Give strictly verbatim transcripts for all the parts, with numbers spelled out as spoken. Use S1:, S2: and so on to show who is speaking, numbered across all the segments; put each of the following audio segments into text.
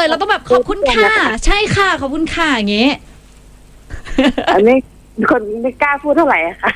S1: เราต้องแบบขอบคุณค่ะใช่ค่ะขอบคุณค่ะอย่างเงี้ย
S2: อันนี้คนไม่กล้าพูดเท่าไหร่ค่ะ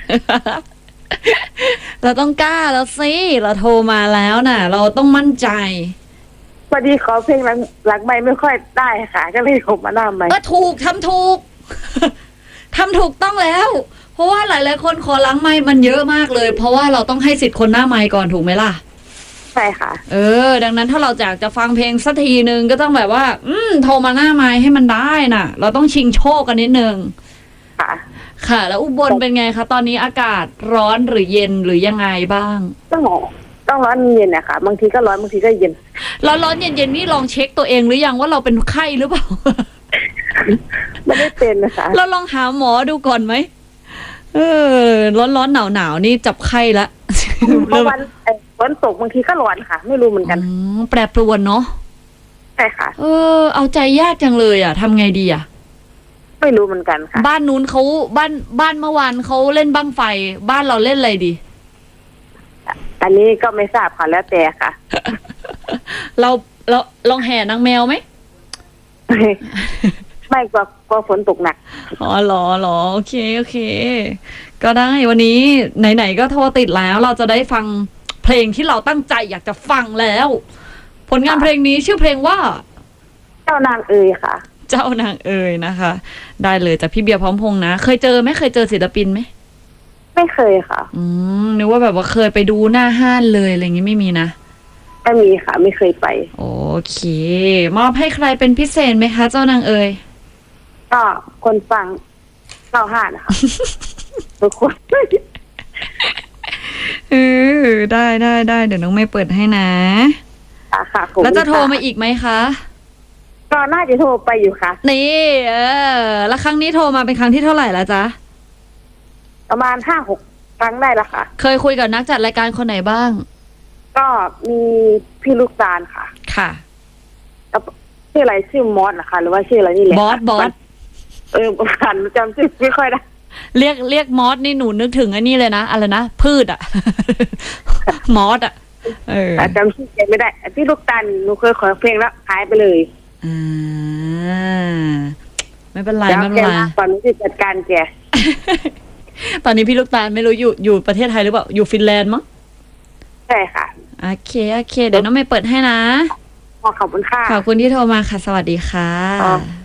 S1: เราต้องกล้าแล้วสิเราโทรมาแล้วน่ะ เราต้องมั่นใจ
S2: พอดีขอเพลงหลังหลังไม่ไม่ค่อยได้ค่ะ ก็เลยผมมาหน้าไม่
S1: เออถูกทำถูก ทำถูกต้องแล้ว เพราะว่าหลายๆคนขอล้างไม้มันเยอะมากเลย เพราะว่าเราต้องให้สิทธิ์คนหน้าไม้ก่อนถูกไหมล่ะ
S2: ใช่ค่ะ
S1: เออดังนั้นถ้าเราอยากจะฟังเพลงสักทีนึงก็ต้องแบบว่า อืมโทรมาหน้าไม้ให้มันได้น่ะ เราต้องชิงโชคกันนิดนึง
S2: ค่ะ
S1: ค่ะ แล้วอุบลเป็นไงคะตอนนี้อากาศร้อนหรือเย็นหรือยังไงบ้าง
S2: ต้องต้องร้อนเย็นนะคะบางทีก็ร้อนบางทีก็เย็น
S1: ร้อนร้อนเย็นเย็นนี่ลองเช็คตัวเองหรือยังว่าเราเป็นไข้หรือเปล่า
S2: ไม่ได้เป็นนะคะ
S1: เราลองหาหมอดูก่อนไหมเออร้อนร้อนหนาวหนาวนี่จับไข้ละ
S2: เพราะวันฝนตกบางทีก็ร้อนค่ะ ไม่รู้เหมือนกัน
S1: แปรปรวนเนาะ
S2: ใช่ค่ะ
S1: เออเอาใจยากจังเลยอ่ะทำไงดีอ่ะ
S2: ไม่รู้เหมือนกันค่ะ
S1: บ้านนู้นเขาบ้านบ้านเมื่อวานเขาเล่นบั้งไฟบ้านเราเล่นอะไรดี
S2: อันนี้ก็ไม่ทราบค่ะแล้วแต่ค่ะ
S1: เราเราลองแห่นางแมวไหม
S2: ไม่กลัวกลัวฝนตกหนัก
S1: อ๋อหรอหรอโอเคโอเคก็ได้วันนี้ไหนๆก็โทรติดแล้วเราจะได้ฟังเพลงที่เราตั้งใจอยากจะฟังแล้วผลงานเพลงนี้ชื่อเพลงว่า
S2: เจ้านางเอ๋ยค่ะ
S1: เจ้านางเอ๋ยนะคะได้เลยจากพี่เบียร์พร้อมพงษ์นะเคยเจอไหมเคยเจอศิลปินไหม
S2: ไม่เคยค่ะ
S1: อืมนึกว่าแบบว่าเคยไปดูหน้าห้านเลยอะไรอย่างงี้ไม่มีนะ
S2: ไม่มีค่ะไม่เคยไป
S1: โอเคมอบให้ใครเป็นพิเศษไหมคะเจ้านางเอ๋ย
S2: ก็คนฟังเก้าห้านะคะทุกคน
S1: เออได้ได้ได้เดี๋ยวน้องไม่เปิดให้นะ
S2: ค่ะ
S1: แล้วจะโทรมาอีกไหมคะ
S2: ก็น่าจะโทรไปอยู่ค่ะ
S1: นี่เออแล้วครั้งนี้โทรมาเป็นครั้งที่เท่าไหร่แล้วจ๊ะ
S2: ประมาณห้าหกครั้งได้ละค่ะ
S1: เคยคุยกับนักจัดรายการคนไหนบ้าง
S2: ก็มีพี่ลูกตาลค่ะ
S1: ค่ะ
S2: ชื่ออะไรชื่อมอสนะคะหรือว่าชื่ออะไรนี่แหละ
S1: บอสบอส
S2: เออขันจำชื่อไม่ค่อยได้
S1: เรียกเรียกมอสนี่หนูนึกถึงอันนี้เลยนะอะไรนะพืชอ่ะ มอสอ่ะเออ
S2: จำชื่อแกไม่ได้พี่ลูกตาลหนูเคยขอเพลงแล้วหายไปเลย
S1: อ่าไม่เป็นไรไม่เป็นไร
S2: ตอนนี้จะจัดการแก
S1: ตอนนี้พี่ลูกตาลไม่รู้อยู่อยู่ประเทศไทยหรือเปล่าอยู่ฟินแลนด์มั้ง
S2: ใช่ค่ะ
S1: โอเคโอเคเดี๋ยวน้องไม่เปิดให้นะ
S2: ขอบคุณค่ะ
S1: ขอบคุณที่โทรมาค่ะสวัสดีค่ะ